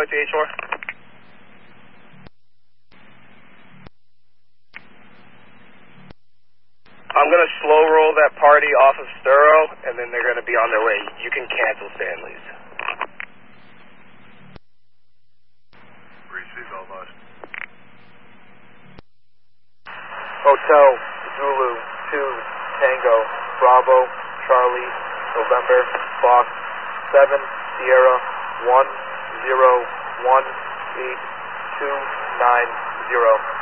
to H4. I'm going to slow roll that party off of Sturo, and then they're going to be on their way. You can cancel Stanley's. Hotel Zulu 2 Tango Bravo Charlie November Fox 7 Sierra 1018290.